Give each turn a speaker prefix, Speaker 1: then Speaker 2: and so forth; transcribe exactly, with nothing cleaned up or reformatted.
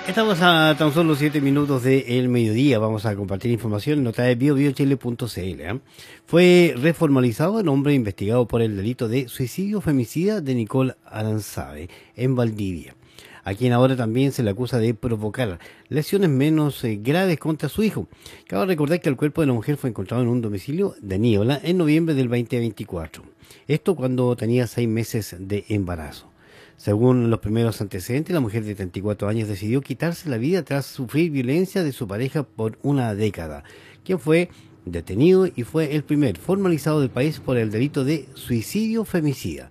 Speaker 1: Estamos a tan solo siete minutos del mediodía. Vamos a compartir información en nota de bio bio chile punto c l. ¿eh? Fue reformalizado el hombre investigado por el delito de suicidio femicida de Nicole Aranzabe en Valdivia, a quien ahora también se le acusa de provocar lesiones menos eh, graves contra su hijo. Cabe recordar que el cuerpo de la mujer fue encontrado en un domicilio de Niebla en noviembre del veinte veinticuatro. Esto cuando tenía seis meses de embarazo. Según los primeros antecedentes, la mujer de treinta y cuatro años decidió quitarse la vida tras sufrir violencia de su pareja por una década, quien fue detenido y fue el primer formalizado del país por el delito de suicidio femicida.